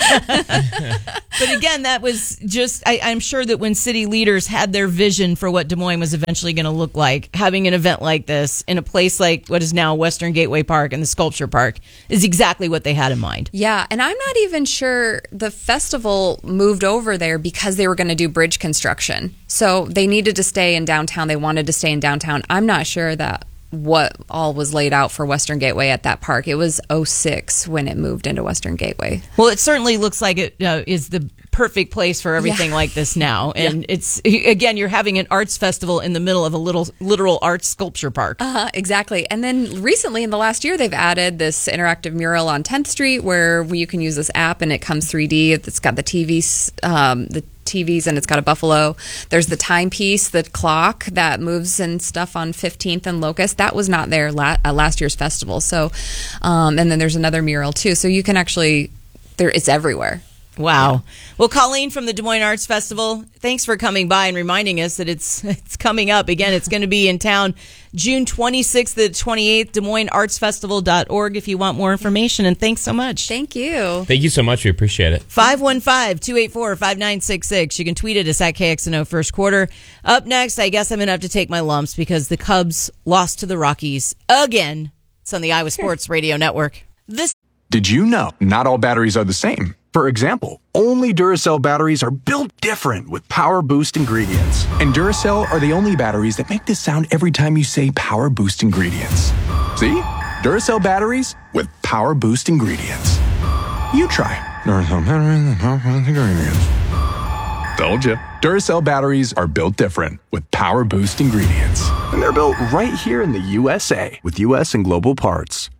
But again, that was just, I, I'm sure that when city leaders had their vision for what Des Moines was eventually going to look like, having an event like this in a place like what is now Western Gateway Park and the Sculpture Park is exactly what they had in mind. Yeah, and I'm not even sure the festival moved over there because they were going to do bridge construction. So they needed to stay in downtown. They wanted to stay in downtown. I'm not sure that what all was laid out for Western Gateway at that park. It was oh six when it moved into Western Gateway. Well, it certainly looks like it uh, is the perfect place for everything Yeah. like this now. And it's, again, you're having an arts festival in the middle of a little literal arts sculpture park. Uh, exactly. And then recently in the last year, they've added this interactive mural on tenth Street where you can use this app and it comes three D. It's got the T Vs, um, the T Vs, and it's got a buffalo. There's the timepiece, the clock that moves and stuff on fifteenth and Locust. That was not there la- at last year's festival. So, um, and then there's another mural too. So you can actually, there, it's everywhere. Wow. Yeah. Well, Colleen from the Des Moines Arts Festival, thanks for coming by and reminding us that it's it's coming up. Again, it's going to be in town June twenty-sixth to the twenty-eighth, Des Moines Arts Festival dot org if you want more information. And thanks so much. Thank you. Thank you so much. We appreciate it. five one five, two eight four, five nine six six. You can tweet at us at K X N O First Quarter. Up next, I guess I'm going to have to take my lumps because the Cubs lost to the Rockies again. It's on the Iowa Sports Radio Network. This Did you know not all batteries are the same? For example, only Duracell batteries are built different with Power Boost ingredients. And Duracell are the only batteries that make this sound every time you say Power Boost ingredients. See? Duracell batteries with Power Boost ingredients. You try. Duracell batteries with Power Boost ingredients. Told you. Duracell batteries are built different with Power Boost ingredients. And they're built right here in the U S A with U S and global parts.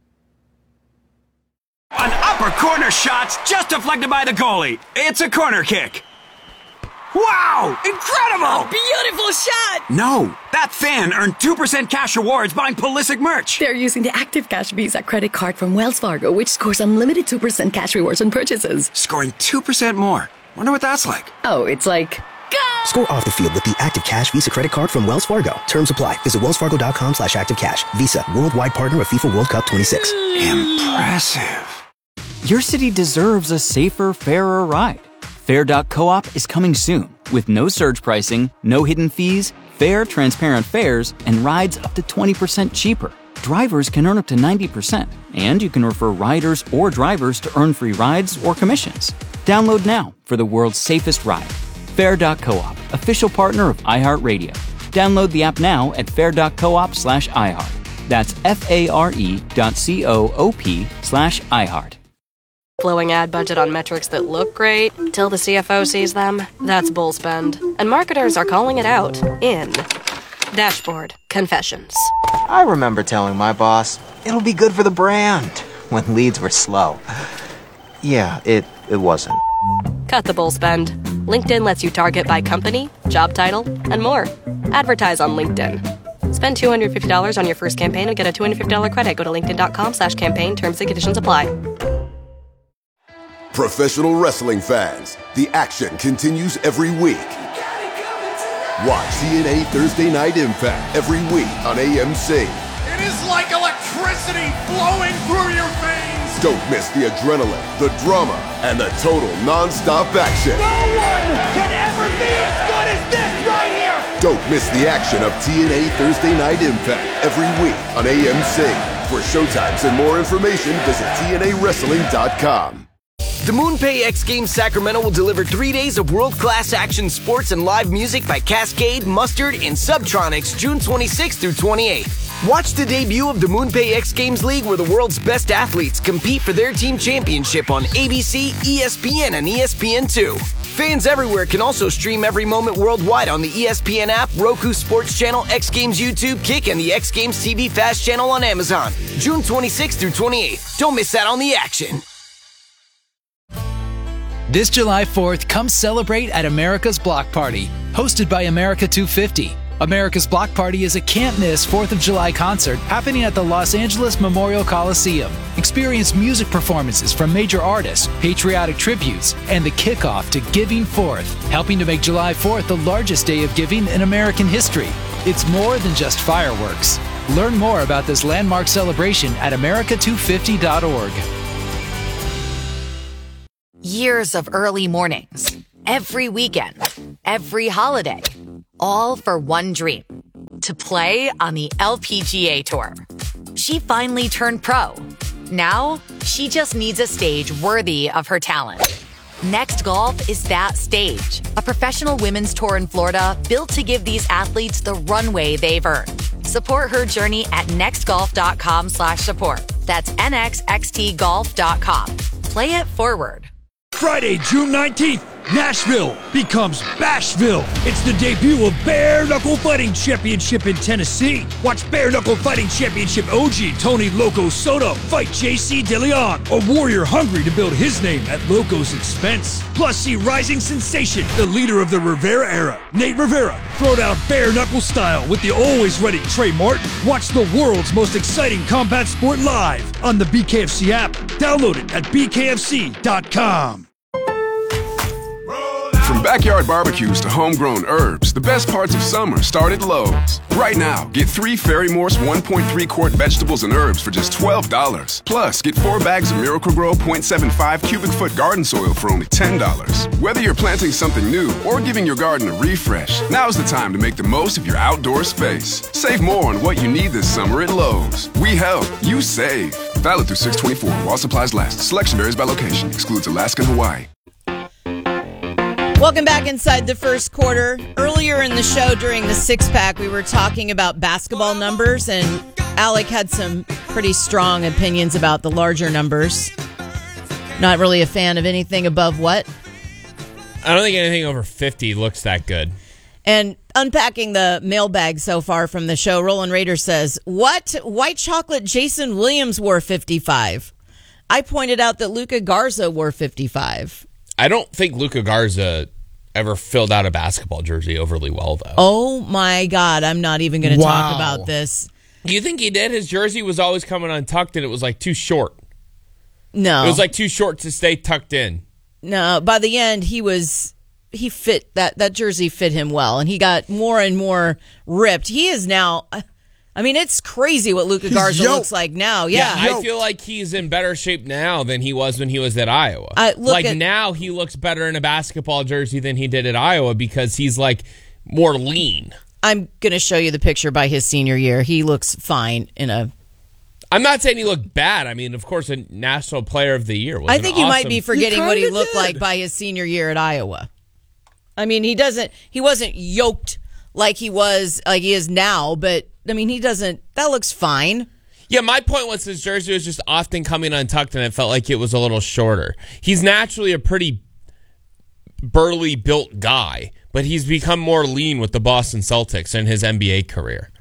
An upper corner shot's just deflected by the goalie. It's a corner kick. Wow! Incredible! Beautiful shot! No, that fan earned two percent cash rewards buying Pulisic merch. They're using the Active Cash Visa credit card from Wells Fargo, which scores unlimited two percent cash rewards on purchases. Scoring two percent more. Wonder what that's like. Oh, it's like... Score off the field with the Active Cash Visa credit card from Wells Fargo. Terms apply. Visit wellsfargo.com slash active cash. Visa, worldwide partner of FIFA World Cup twenty-six. Impressive. Your city deserves a safer, fairer ride. Fair dot coop is coming soon with no surge pricing, no hidden fees, fair, transparent fares, and rides up to twenty percent cheaper. Drivers can earn up to ninety percent, and you can refer riders or drivers to earn free rides or commissions. Download now for the world's safest ride. Fair dot coop, official partner of iHeartRadio. Download the app now at fair dot coop slash iHeart. That's F-A-R-E dot C-O-O-P slash iHeart. Blowing ad budget on metrics that look great till the C F O sees them. That's bull spend. And marketers are calling it out in Dashboard Confessions. I remember telling my boss, it'll be good for the brand, when leads were slow. Yeah, it, it wasn't. Cut the bull spend. LinkedIn lets you target by company, job title, and more. Advertise on LinkedIn. Spend two hundred fifty dollars on your first campaign and get a two hundred fifty dollars credit. Go to linkedin.com slash campaign. Terms and conditions apply. Professional wrestling fans, the action continues every week. Watch T N A Thursday Night Impact every week on A M C. It is like electricity flowing through your veins. Don't miss the adrenaline, the drama, and the total non-stop action. No one can ever be as good as this right here. Don't miss the action of T N A Thursday Night Impact every week on A M C. For showtimes and more information, visit T N A wrestling dot com. The MoonPay X Games Sacramento will deliver three days of world-class action sports and live music by Cascade, Mustard, and Subtronics June twenty-sixth through twenty-eighth. Watch the debut of the MoonPay X Games League where the world's best athletes compete for their team championship on A B C, E S P N, and E S P N two. Fans everywhere can also stream every moment worldwide on the E S P N app, Roku Sports Channel, X Games YouTube, Kick, and the X Games T V Fast channel on Amazon. June twenty-sixth through twenty-eighth. Don't miss out on the action. This July fourth, come celebrate at America's Block Party, hosted by America two fifty. America's Block Party is a can't-miss fourth of July concert happening at the Los Angeles Memorial Coliseum. Experience music performances from major artists, patriotic tributes, and the kickoff to Giving Fourth, helping to make July fourth the largest day of giving in American history. It's more than just fireworks. Learn more about this landmark celebration at america two fifty dot org. Years of early mornings, every weekend, every holiday, all for one dream, to play on the L P G A Tour. She finally turned pro. Now, she just needs a stage worthy of her talent. Next Golf is that stage, a professional women's tour in Florida built to give these athletes the runway they've earned. Support her journey at nextgolf.com slash support. That's N X X T golf dot com. Play it forward. Friday, June nineteenth, Nashville becomes Bashville. It's the debut of Bare Knuckle Fighting Championship in Tennessee. Watch Bare Knuckle Fighting Championship O G Tony Loco Soto fight J C DeLeon, a warrior hungry to build his name at Loco's expense. Plus, see rising sensation, the leader of the Rivera era, Nate Rivera, throw down bare knuckle style with the always ready Trey Martin. Watch the world's most exciting combat sport live on the B K F C app. Download it at b k f c dot com. From backyard barbecues to homegrown herbs, the best parts of summer start at Lowe's. Right now, get three Fairy Morse one point three quart vegetables and herbs for just twelve dollars. Plus, get four bags of Miracle-Gro point seven five cubic foot garden soil for only ten dollars. Whether you're planting something new or giving your garden a refresh, now's the time to make the most of your outdoor space. Save more on what you need this summer at Lowe's. We help, you save. Valid through six twenty-four while supplies last. Selection varies by location. Excludes Alaska and Hawaii. Welcome back inside the first quarter. Earlier in the show during the six-pack, we were talking about basketball numbers, and Alec had some pretty strong opinions about the larger numbers. Not really a fan of anything above what? I don't think anything over fifty looks that good. And unpacking the mailbag so far from the show, Roland Raider says, what? White chocolate Jason Williams wore fifty-five. I pointed out that Luka Garza wore fifty-five. I don't think Luka Garza ever filled out a basketball jersey overly well, though. Oh, my God. I'm not even going to wow. talk about this. Do you think he did? His jersey was always coming untucked, and it was, like, too short. No. It was, like, too short to stay tucked in. No. By the end, he was... He fit... That, that jersey fit him well, and he got more and more ripped. He is now... I mean, it's crazy what Luka Garza yoked. looks like now. Yeah, yeah I feel like he's in better shape now than he was when he was at Iowa. Uh, like at, now, he looks better in a basketball jersey than he did at Iowa because he's like more lean. I'm going to show you the picture by his senior year. He looks fine in a. I'm not saying he looked bad. I mean, of course, a National Player of the Year. Was I think you awesome. might be forgetting he what he looked did. like by his senior year at Iowa. I mean, he doesn't. He wasn't yoked like he was, like he is now, but. I mean, he doesn't... That looks fine. Yeah, my point was his jersey was just often coming untucked, and it felt like it was a little shorter. He's naturally a pretty burly built guy, but he's become more lean with the Boston Celtics in his N B A career.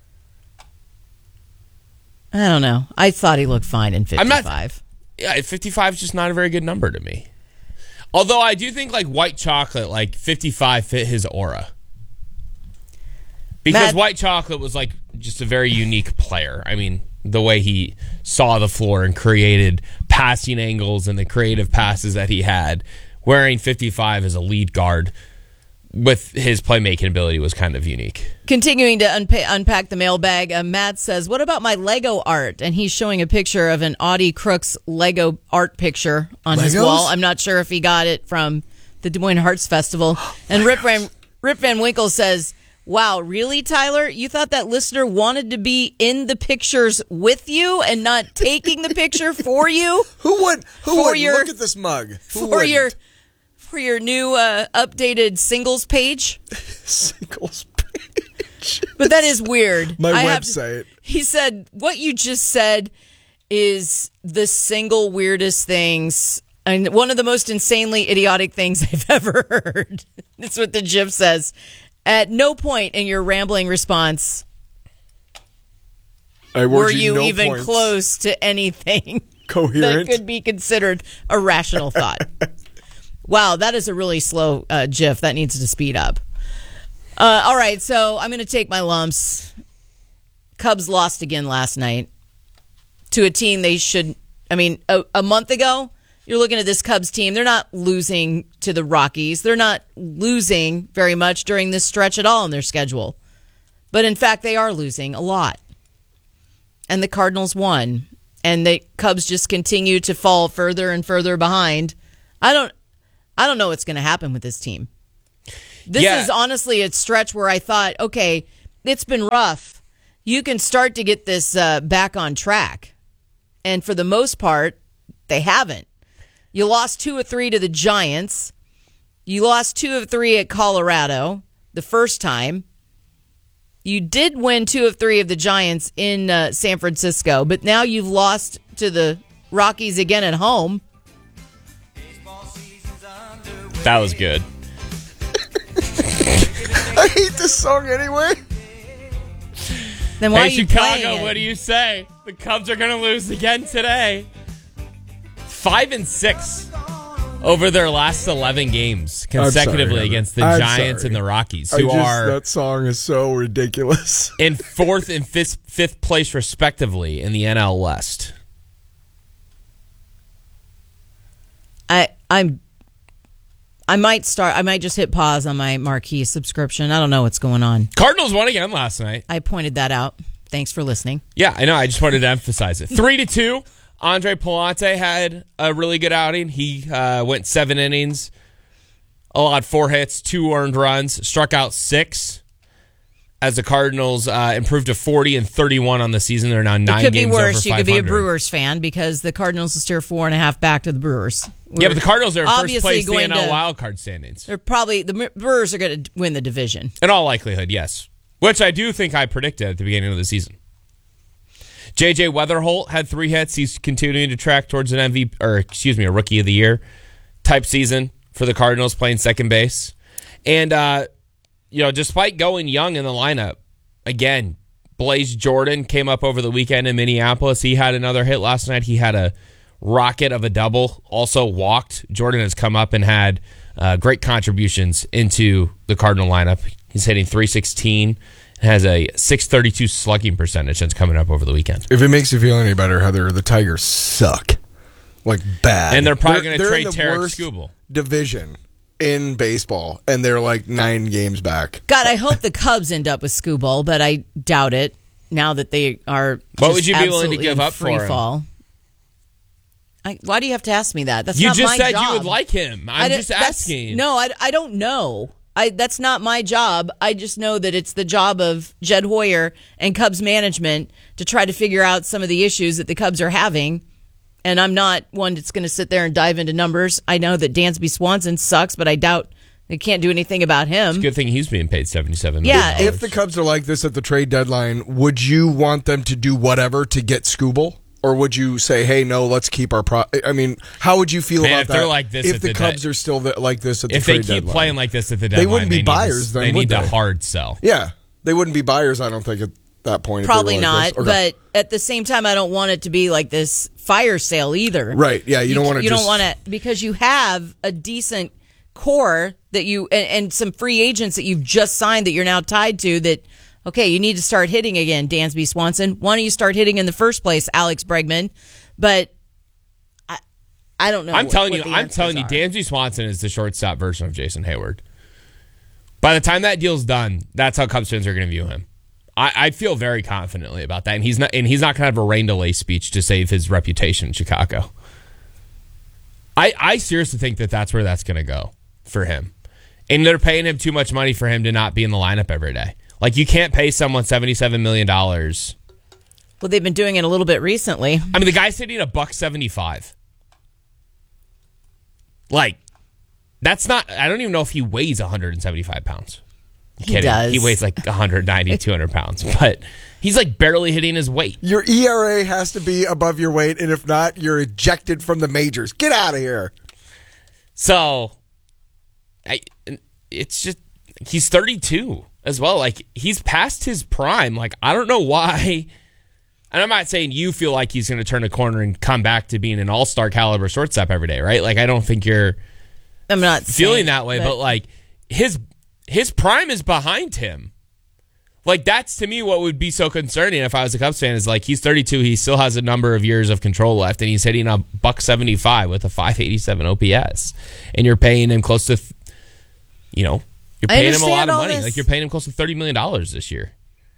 I don't know. I thought he looked fine in fifty-five. I'm not, yeah, fifty-five is just not a very good number to me. Although I do think like white chocolate, like fifty-five fit his aura. Because Matt, White Chocolate was like just a very unique player. I mean, the way he saw the floor and created passing angles and the creative passes that he had. Wearing fifty-five as a lead guard with his playmaking ability was kind of unique. Continuing to unpa- unpack the mailbag, uh, Matt says, what about my Lego art? And he's showing a picture of an Audie Crooks Lego art picture on Legos? his wall. I'm not sure if he got it from the Des Moines Arts Festival. And Rip Van, Rip Van Winkle says... Wow, really, Tyler? You thought that listener wanted to be in the pictures with you and not taking the picture for you? Who would? Who for would? Your, Look at this mug. Who for wouldn't? your for your new uh, updated singles page. Singles page. But that is weird. My I website. Have to, he said what you just said is the single weirdest things And one of the most insanely idiotic things I've ever heard. That's what the GIF says. At no point in your rambling response were you no even points. close to anything Coherent. that could be considered a rational thought. Wow, that is a really slow uh, GIF. That needs to speed up. Uh, all right, so I'm going to take my lumps. Cubs lost again last night to a team they should. I mean, a, a month ago, you're looking at this Cubs team. They're not losing to the Rockies. They're not losing very much during this stretch at all in their schedule. But in fact, they are losing a lot. And the Cardinals won. And the Cubs just continue to fall further and further behind. I don't I don't know what's going to happen with this team. This Yeah. is honestly a stretch where I thought, okay, it's been rough. You can start to get this uh, back on track. And for the most part, they haven't. You lost two of three to the Giants. You lost two of three at Colorado the first time. You did win two of three of the Giants in uh, San Francisco, but now you've lost to the Rockies again at home. That was good. I hate this song anyway. Then why hey, are you Chicago, playing it? what do you say? The Cubs are going to lose again today. Five and six over their last eleven games consecutively sorry, against the I'm Giants sorry. and the Rockies, I who just, are that song is so ridiculous. in fourth and fifth, fifth place respectively in the N L West. I I'm I might start I might just hit pause on my Marquee subscription. I don't know what's going on. Cardinals won again last night. I pointed that out. Thanks for listening. Yeah, I know. I just wanted to emphasize it. Three to two. Andre Palante had a really good outing. He uh, went seven innings, allowed four hits, two earned runs, struck out six. As the Cardinals uh, improved to forty and thirty-one on the season, they're now nine It could games be worse. over You could be a five hundred. Brewers fan because the Cardinals will steer four and a half back to the Brewers. Yeah, but the Cardinals are in first Obviously place in the going N L to- wildcard standings. They're probably the Brewers are going to win the division. In all likelihood, yes. Which I do think I predicted at the beginning of the season. J J Weatherholt had three hits. He's continuing to track towards an M V P, or excuse me, a Rookie of the Year type season for the Cardinals, playing second base. And, uh, you know, despite going young in the lineup, again, Blaze Jordan came up over the weekend in Minneapolis. He had another hit last night. He had a rocket of a double, also walked. Jordan has come up and had uh, great contributions into the Cardinal lineup. He's hitting three sixteen. Has a six thirty-two slugging percentage that's coming up over the weekend. If it makes you feel any better, Heather, the Tigers suck. Like, bad. And they're probably going to they're trade in the Tarek worst Skubal. division in baseball, and they're like nine games back. God, I hope the Cubs end up with Skubal, but I doubt it now that they are What just would you be willing to absolutely give in up for free him? fall. I, why do you have to ask me that? That's You not just my said job. you would like him. I I'm don't- just that's- asking. No, I, I don't know. I that's not my job. I just know that it's the job of Jed Hoyer and Cubs management to try to figure out some of the issues that the Cubs are having. And I'm not one that's going to sit there and dive into numbers. I know that Dansby Swanson sucks, but I doubt they can't do anything about him. It's a good thing he's being paid seventy-seven million dollars. Yeah, If the Cubs are like this at the trade deadline, would you want them to do whatever to get Skubal? Or would you say, hey, no, let's keep our pro... I mean, how would you feel Man, about if that they're like this if at the the Cubs de- are still the, like this at the If they trade keep deadline? playing like this at the They deadline, wouldn't be need to- buyers then, They would need to they? hard sell. Yeah. They wouldn't be buyers, I don't think, at that point. if they were Probably like not, this. Okay. but at the same time, I don't want it to be like this fire sale either. Right, yeah, you don't want to You just... don't want to, because you have a decent core that you, and, and some free agents that you've just signed that you're now tied to that, okay, you need to start hitting again, Dansby Swanson. Why don't you start hitting in the first place, Alex Bregman? But I, I don't know. I'm what- telling what you, the I'm answers telling you, are. Dansby Swanson is the shortstop version of Jason Hayward. By the time that deal's done, that's how Cubs fans are going to view him. I, I feel very confidently about that, and he's not, and he's not going to have a rain delay speech to save his reputation in Chicago. I, I seriously think that that's where that's going to go for him, and they're paying him too much money for him to not be in the lineup every day. Like, you can't pay someone seventy-seven million dollars. Well, they've been doing it a little bit recently. I mean, the guy's hitting a buck seventy-five. Like, that's not. I don't even know if he weighs one hundred seventy-five pounds. I'm He kidding. does. He weighs like one ninety, two hundred pounds. But He's like barely hitting his weight. Your E R A has to be above your weight, and if not, you're ejected from the majors. Get out of here. So, I, it's just, he's thirty-two as well. Like, he's past his prime. Like, I don't know why. And I'm not saying you feel like he's going to turn a corner and come back to being an all-star caliber shortstop every day, right? Like, I don't think you're I'm not feeling saying, that way, but, but like, his his prime is behind him. Like, that's, to me, what would be so concerning if I was a Cubs fan is, like, he's thirty-two. He still has a number of years of control left, and he's hitting a buck seventy-five with a five eighty-seven O P S. And you're paying him close to, you know, you're paying him a lot of money. This. Like, you're paying him close to thirty million dollars this year.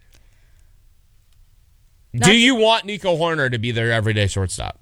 Not Do you want Nico Horner to be their everyday shortstop?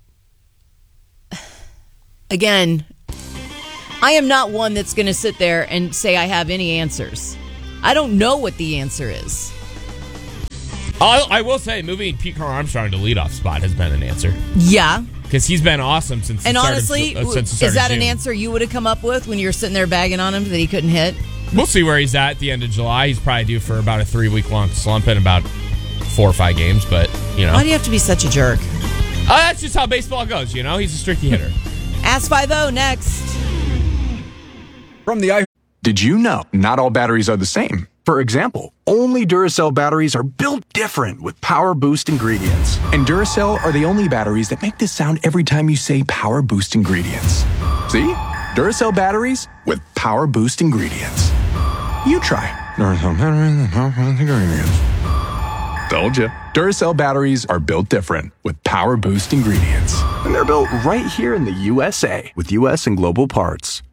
Again, I am not one that's going to sit there and say I have any answers. I don't know what the answer is. I, I will say, moving Pete Crow Armstrong to leadoff spot has been an answer. Yeah. Because he's been awesome since And the start honestly, of, uh, since the start is that of an June. answer you would have come up with when you were sitting there bagging on him that he couldn't hit? We'll see where he's at at the end of July. He's probably due for about a three-week-long slump in about four or five games, but, you know. Why do you have to be such a jerk? Oh, that's just how baseball goes, you know? He's a streaky hitter. Ask five oh next. From the I. Did you know not all batteries are the same? For example, only Duracell batteries are built different with Power Boost ingredients. And Duracell are the only batteries that make this sound every time you say Power Boost ingredients. See? Duracell batteries with Power Boost ingredients. You try. Duracell batteries with Power Boost ingredients. Told you. Duracell batteries are built different with Power Boost ingredients. And they're built right here in the U S A with U S and global parts.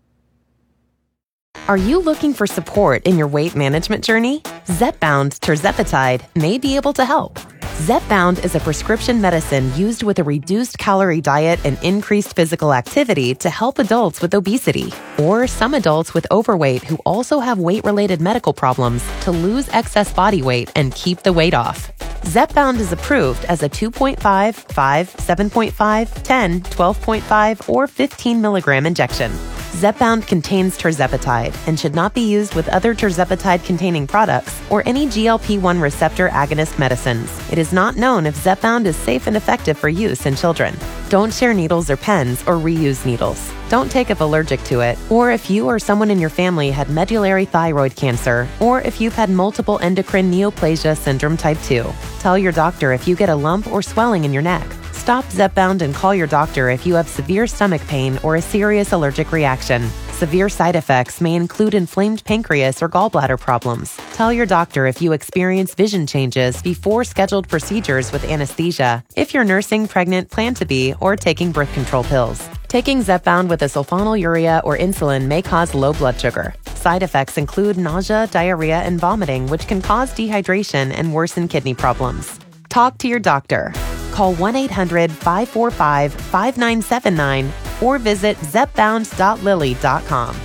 Are you looking for support in your weight management journey? Zepbound tirzepatide may be able to help. Zepbound is a prescription medicine used with a reduced calorie diet and increased physical activity to help adults with obesity or some adults with overweight who also have weight-related medical problems to lose excess body weight and keep the weight off. Zepbound is approved as a two point five, five, seven point five, ten, twelve point five, or fifteen milligram injection. Zepbound contains tirzepatide and should not be used with other tirzepatide-containing products or any G L P one receptor agonist medicines. It is not known if Zepbound is safe and effective for use in children. Don't share needles or pens or reuse needles. Don't take if allergic to it, or if you or someone in your family had medullary thyroid cancer, or if you've had multiple endocrine neoplasia syndrome type two. Tell your doctor if you get a lump or swelling in your neck. Stop Zepbound and call your doctor if you have severe stomach pain or a serious allergic reaction. Severe side effects may include inflamed pancreas or gallbladder problems. Tell your doctor if you experience vision changes before scheduled procedures with anesthesia, if you're nursing, pregnant, plan to be, or taking birth control pills. Taking Zepbound with a sulfonylurea or insulin may cause low blood sugar. Side effects include nausea, diarrhea, and vomiting, which can cause dehydration and worsen kidney problems. Talk to your doctor. Call one eight hundred, five four five, five nine seven nine or visit zepbound dot lilly dot com.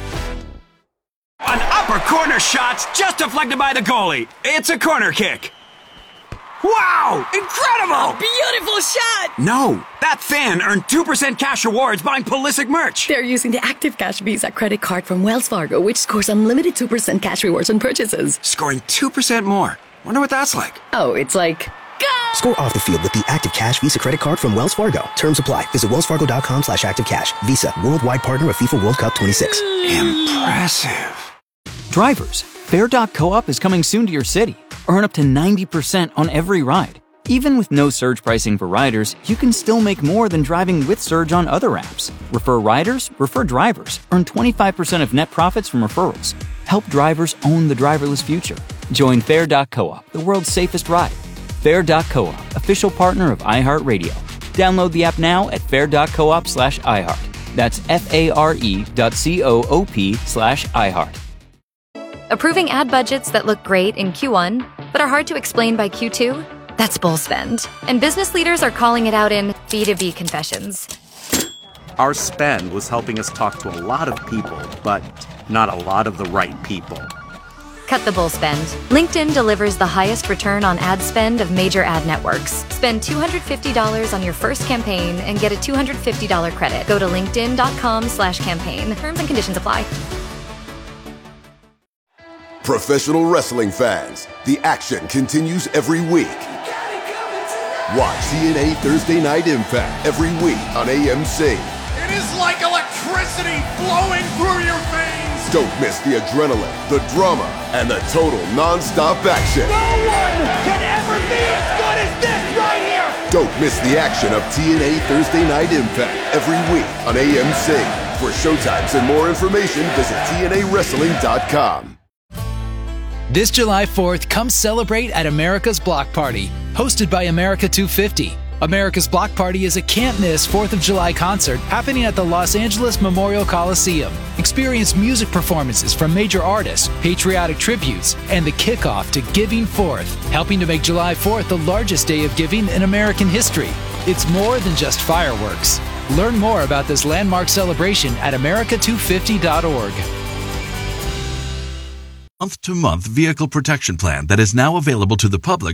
An upper corner shot's just deflected by the goalie. It's a corner kick. Wow! Incredible! Beautiful shot! No, that fan earned two percent cash rewards buying Pulisic merch. They're using the Active Cash Visa credit card from Wells Fargo, which scores unlimited two percent cash rewards on purchases. Scoring two percent more. Wonder what that's like. Oh, it's like... Score off the field with the Active Cash Visa credit card from Wells Fargo. Terms apply. Visit wellsfargo.com slash active cash. Visa, worldwide partner of FIFA World Cup twenty-six. Impressive. Drivers, Fair dot Co-op is coming soon to your city. Earn up to ninety percent on every ride. Even with no surge pricing for riders, you can still make more than driving with Surge on other apps. Refer riders, refer drivers. Earn twenty-five percent of net profits from referrals. Help drivers own the driverless future. Join Fair dot Co-op, the world's safest ride. Fair dot Co-op, official partner of iHeartRadio. Download the app now at fair dot coop slash iHeart. That's F-A-R-E dot C-O-O-P slash iHeart. Approving ad budgets that look great in Q one, but are hard to explain by Q two? That's bull spend. And business leaders are calling it out in B two B confessions. Our spend was helping us talk to a lot of people, but not a lot of the right people. Cut the bull spend. LinkedIn delivers the highest return on ad spend of major ad networks. Spend two hundred fifty dollars on your first campaign and get a two hundred fifty dollars credit. Go to linkedin.com slash campaign. Terms and conditions apply. Professional wrestling fans, the action continues every week. Watch T N A Thursday Night Impact every week on A M C. It is like electricity flowing through your veins. Don't miss the adrenaline, the drama, and the total non-stop action. No one can ever be as good as this right here. Don't miss the action of T N A Thursday Night Impact every week on A M C. For showtimes and more information, visit T N A wrestling dot com. This July fourth, come celebrate at America's Block Party, hosted by America two fifty. America's Block Party is a can't-miss fourth of July concert happening at the Los Angeles Memorial Coliseum. Experience music performances from major artists, patriotic tributes, and the kickoff to Giving Fourth, helping to make July fourth the largest day of giving in American history. It's more than just fireworks. Learn more about this landmark celebration at America two fifty dot org. Month-to-month vehicle protection plan that is now available to the public